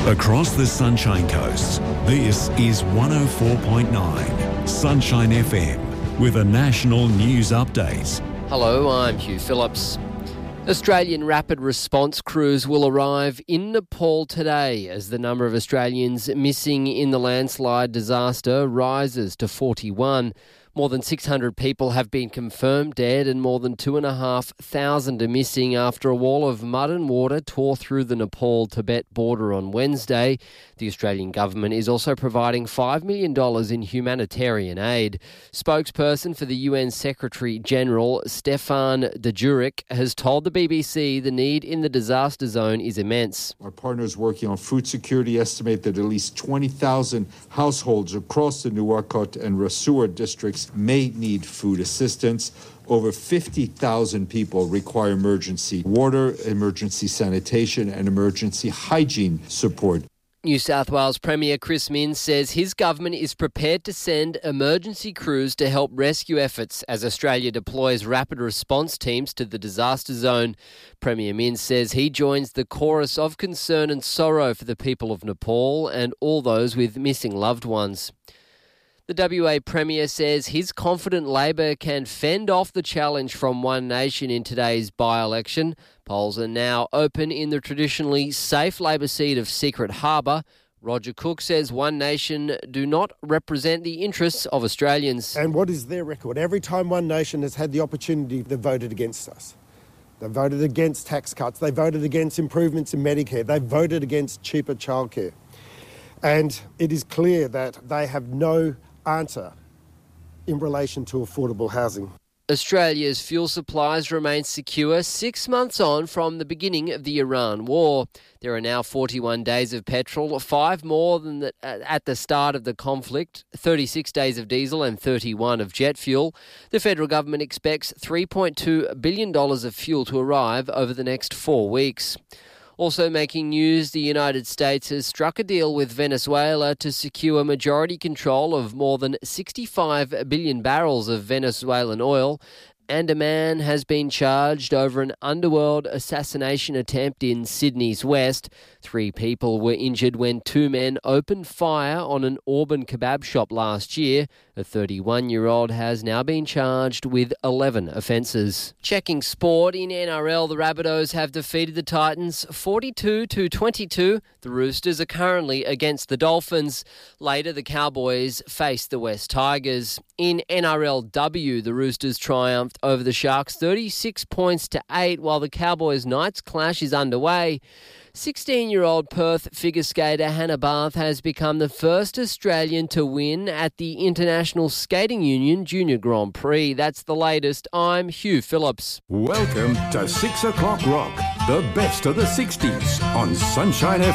Across the Sunshine Coast, this is 104.9 Sunshine FM with a national news update. Hello, I'm Hugh Phillips. Australian rapid response crews will arrive in Nepal today as the number of Australians missing in the landslide disaster rises to 41. More than 600 people have been confirmed dead and more than 2,500 are missing after a wall of mud and water tore through the Nepal-Tibet border on Wednesday. The Australian government is also providing $5 million in humanitarian aid. Spokesperson for the UN Secretary-General, Stefan Dujarric, has told the BBC the need in the disaster zone is immense. Our partners working on food security estimate that at least 20,000 households across the Nuwakot and Rasuwa districts may need food assistance. Over 50,000 people require emergency water, emergency sanitation, and emergency hygiene support. New South Wales Premier Chris Minns says his government is prepared to send emergency crews to help rescue efforts as Australia deploys rapid response teams to the disaster zone. Premier Minns says he joins the chorus of concern and sorrow for the people of Nepal and all those with missing loved ones. The WA Premier says he's confident Labor can fend off the challenge from One Nation in today's by-election. Polls are now open in the traditionally safe Labor seat of Secret Harbour. Roger Cook says One Nation do not represent the interests of Australians. And what is their record? Every time One Nation has had the opportunity, they've voted against us. They voted against tax cuts. They voted against improvements in Medicare. They voted against cheaper childcare. And it is clear that they have no answer in relation to affordable housing. Australia's fuel supplies remain secure 6 months on from the beginning of the Iran war. There are now 41 days of petrol, 5 more than at the start of the conflict, 36 days of diesel and 31 of jet fuel. The federal government expects $3.2 billion of fuel to arrive over the next 4 weeks. Also making news, the United States has struck a deal with Venezuela to secure majority control of more than 65 billion barrels of Venezuelan oil, and a man has been charged over an underworld assassination attempt in Sydney's west. 3 people were injured when 2 men opened fire on an Auburn kebab shop last year. A 31-year-old has now been charged with 11 offences. Checking sport in NRL, the Rabbitohs have defeated the Titans 42-22. The Roosters are currently against the Dolphins. Later, the Cowboys face the West Tigers. In NRLW, the Roosters triumphed over the Sharks 36 points to 8, while the Cowboys-Knights clash is underway. 16-year-old Perth figure skater Hannah Barth has become the first Australian to win at the International Skating Union Junior Grand Prix. That's the latest. I'm Hugh Phillips. Welcome to 6 o'clock rock, the best of the 60s on Sunshine FM.